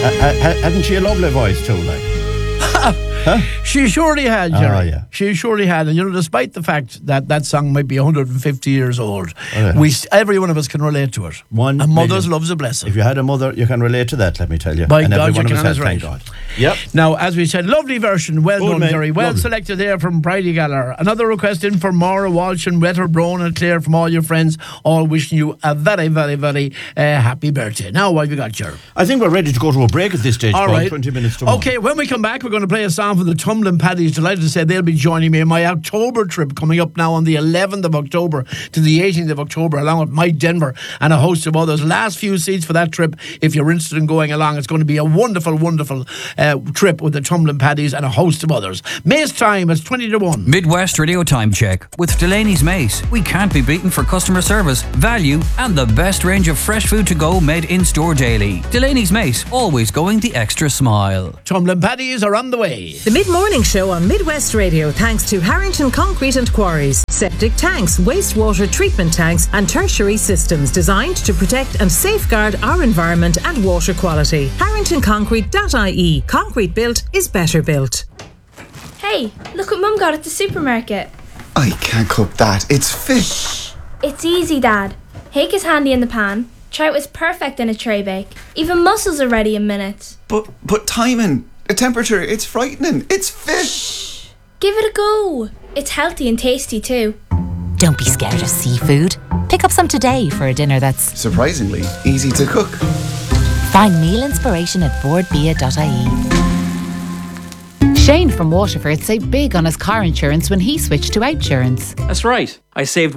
Hadn't she a lovely voice too, like? Huh? She surely had, Jerry. Oh, yeah. She surely had. And, despite the fact that that song might be 150 years old, every one of us can relate to it. A mother's love's a blessing. If you had a mother, you can relate to that, let me tell you. By and God, every one you of us can, has, that's thank right. God. Yep. Now, as we said, lovely version. Well done, Jerry. Well selected there from Bridie Galler. Another request in for Maura Walsh and Wetter Brown and Claire from all your friends, all wishing you a very, very, very happy birthday. Now, what have you got, Jerry? I think we're ready to go to a break at this stage. All right. 20 minutes to go. Okay, when we come back, we're going to play a song from the Tumbling Paddies. Delighted to say they'll be joining me in my October trip coming up now on the 11th of October to the 18th of October, along with Mike Denver and a host of others. Last few seats for that trip. If you're interested in going along, it's going to be a wonderful, wonderful trip with the Tumbling Paddies and a host of others. Mace time is 20 to 1. Midwest Radio Time Check with Delaney's Mace. We can't be beaten for customer service, value, and the best range of fresh food to go made in store daily. Delaney's Mace, always going the extra smile. Tumbling Paddies are on the way. The mid-morning show on Midwest Radio, thanks to Harrington Concrete and Quarries. Septic tanks, wastewater treatment tanks and tertiary systems designed to protect and safeguard our environment and water quality. HarringtonConcrete.ie. Concrete built is better built. Hey, look what Mum got at the supermarket. I can't cook that. It's fish. It's easy, Dad. Hake is handy in the pan. Trout is perfect in a tray bake. Even mussels are ready in minutes. But timing, the temperature, it's frightening. It's fish. Shh. Give it a go. It's healthy and tasty too. Don't be scared of seafood. Pick up some today for a dinner that's surprisingly easy to cook. Find meal inspiration at boardbia.ie. Shane from Waterford saved big on his car insurance when he switched to Outsurance. That's right. I saved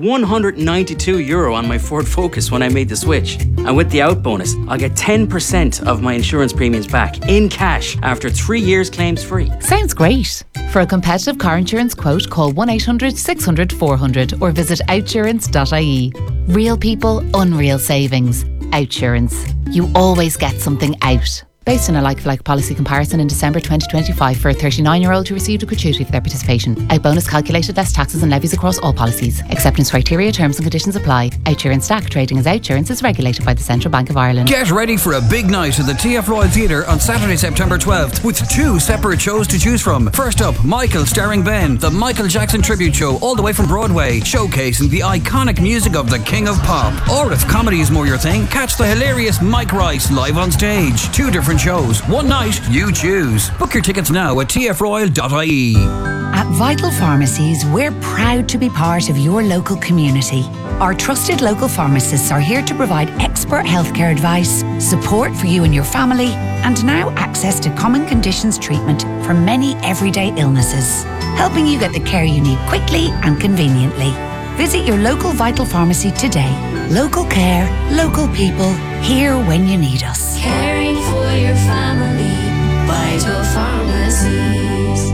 €192 on my Ford Focus when I made the switch. And with the out bonus, I'll get 10% of my insurance premiums back in cash after 3 years claims free. Sounds great. For a competitive car insurance quote, call 1-800-600-400 or visit outsurance.ie. Real people, unreal savings. Outsurance. You always get something out. Based on a like-for-like policy comparison in December 2025 for a 39-year-old who received a gratuity for their participation. Out bonus calculated less taxes and levies across all policies. Acceptance criteria, terms and conditions apply. Outsurance Stack trading as Outsurance is regulated by the Central Bank of Ireland. Get ready for a big night at the TF Royal Theatre on Saturday, September 12th with 2 separate shows to choose from. First up, Michael starring Ben, the Michael Jackson tribute show all the way from Broadway, showcasing the iconic music of the King of Pop. Or if comedy is more your thing, catch the hilarious Mike Rice live on stage. 2 different shows, one night, you choose. Book your tickets now at tfroyal.ie. At Vital Pharmacies, we're proud to be part of your local community. Our trusted local pharmacists are here to provide expert healthcare advice, support for you and your family, and now access to common conditions treatment for many everyday illnesses, helping you get the care you need quickly and conveniently. Visit your local Vital Pharmacy today. Local care, local people, here when you need us. Caring for your family, Vital Pharmacies.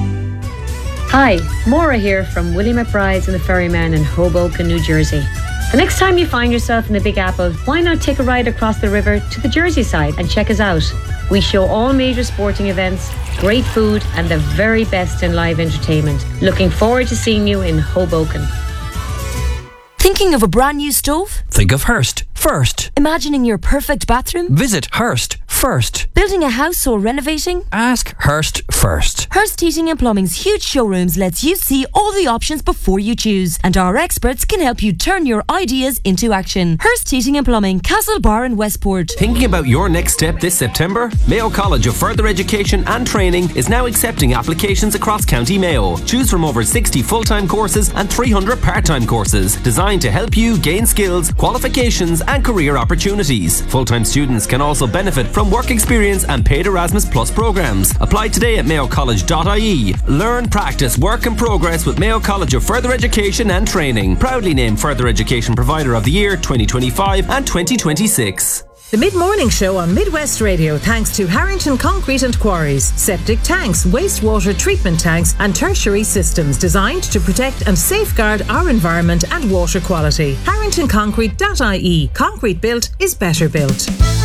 Hi, Maura here from Willie McBride's and the Ferryman in Hoboken, New Jersey. The next time you find yourself in the Big Apple, why not take a ride across the river to the Jersey side and check us out? We show all major sporting events, great food and the very best in live entertainment. Looking forward to seeing you in Hoboken. Thinking of a brand new stove? Think of Hearst first. Imagining your perfect bathroom? Visit Hearst first. Building a house or renovating? Ask Hearst first. Hearst Heating and Plumbing's huge showrooms lets you see all the options before you choose, and our experts can help you turn your ideas into action. Hearst Heating and Plumbing, Castlebar and Westport. Thinking about your next step this September? Mayo College of Further Education and Training is now accepting applications across County Mayo. Choose from over 60 full-time courses and 300 part-time courses designed to help you gain skills, qualifications and career opportunities. Full-time students can also benefit from work experience and paid Erasmus Plus programs. Apply today at mayocollege.ie. Learn, practice, work and progress with Mayo College of Further Education and Training. Proudly named Further Education Provider of the Year 2025 and 2026. The mid-morning show on Midwest Radio, thanks to Harrington Concrete and Quarries. Septic tanks, wastewater treatment tanks and tertiary systems designed to protect and safeguard our environment and water quality. HarringtonConcrete.ie. Concrete built is better built.